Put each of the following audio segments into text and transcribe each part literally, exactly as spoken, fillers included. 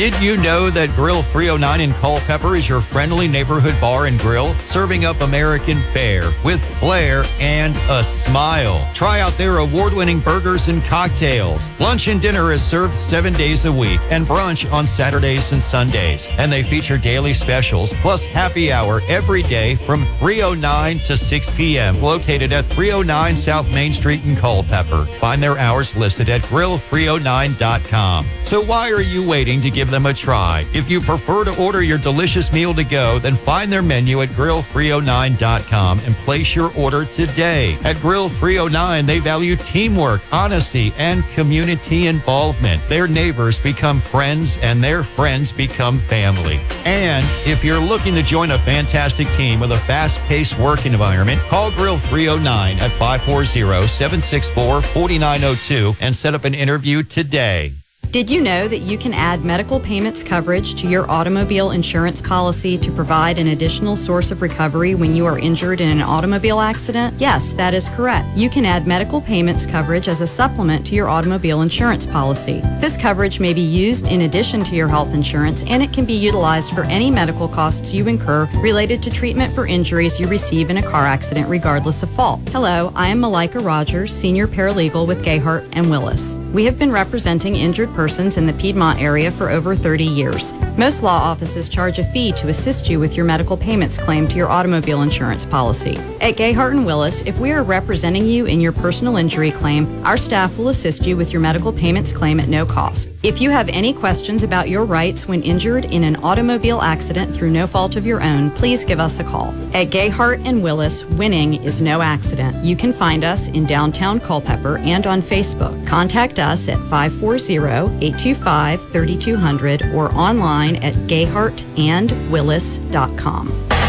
Did you know that Grill three oh nine in Culpeper is your friendly neighborhood bar and grill, serving up American fare with flair and a smile? Try out their award-winning burgers and cocktails. Lunch and dinner is served seven days a week and brunch on Saturdays and Sundays. And they feature daily specials plus happy hour every day from three oh nine to six p.m. located at three oh nine South Main Street in Culpeper. Find their hours listed at grill three oh nine dot com. So why are you waiting to give them a try? If you prefer to order your delicious meal to go, then find their menu at grill three oh nine dot com and place your order today. At Grill three oh nine, they value teamwork, honesty, and community involvement. Their neighbors become friends and their friends become family. And if you're looking to join a fantastic team with a fast-paced work environment, call Grill three oh nine at five four zero, seven six four, four nine zero two and set up an interview today. Did you know that you can add medical payments coverage to your automobile insurance policy to provide an additional source of recovery when you are injured in an automobile accident? Yes, that is correct. You can add medical payments coverage as a supplement to your automobile insurance policy. This coverage may be used in addition to your health insurance, and it can be utilized for any medical costs you incur related to treatment for injuries you receive in a car accident regardless of fault. Hello, I am Malika Rogers, Senior Paralegal with Gayhart and Willis. We have been representing injured persons in the Piedmont area for over thirty years. Most law offices charge a fee to assist you with your medical payments claim to your automobile insurance policy. At Gayhart and Willis, if we are representing you in your personal injury claim, our staff will assist you with your medical payments claim at no cost. If you have any questions about your rights when injured in an automobile accident through no fault of your own, please give us a call. At Gayhart and Willis, winning is no accident. You can find us in downtown Culpeper and on Facebook. Contact us at five four zero, eight two five, three two zero zero or online at gayhart and willis dot com.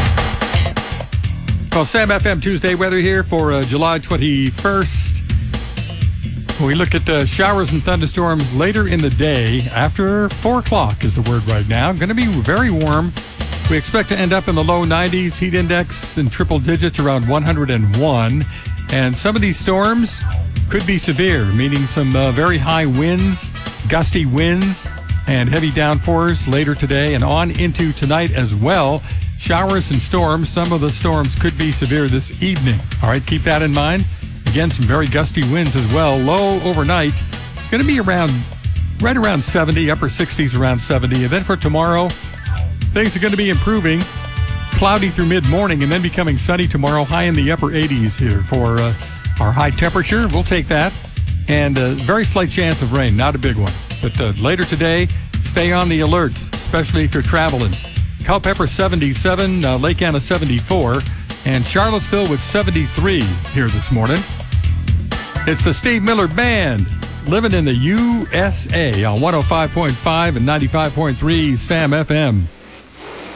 Well, Sam F M Tuesday weather here for uh, July twenty-first. We look at uh, showers and thunderstorms later in the day. After four o'clock is the word right now. Going to be very warm. We expect to end up in the low nineties. Heat index in triple digits around one hundred one. And some of these storms could be severe, meaning some uh, very high winds, gusty winds, and heavy downpours later today and on into tonight as well. Showers and storms. Some of the storms could be severe this evening. All right, keep that in mind. Again, some very gusty winds as well. Low overnight. It's going to be around, right around seventy, upper sixties around seventy. And then for tomorrow, things are going to be improving. Cloudy through mid-morning and then becoming sunny tomorrow. High in the upper eighties here for uh, our high temperature. We'll take that. And a very slight chance of rain, not a big one. But uh, later today, stay on the alerts, especially if you're traveling. Culpeper seventy-seven, uh, Lake Anna seventy-four, and Charlottesville with seventy-three here this morning. It's the Steve Miller Band, living in the U S A on one oh five point five and ninety-five point three Sam F M.